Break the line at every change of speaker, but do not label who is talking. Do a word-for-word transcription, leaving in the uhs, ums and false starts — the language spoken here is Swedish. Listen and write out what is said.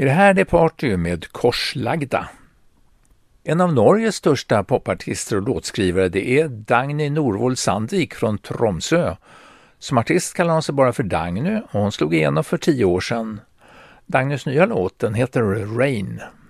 I det här det party med Korslagda. En av Norges största popartister och låtskrivare det är Dagny Norvoll Sandvik från Tromsø. Som artist kallar hon sig bara för Dagny och hon slog igenom för tio år sedan. Dagnys nya låt den heter Rain.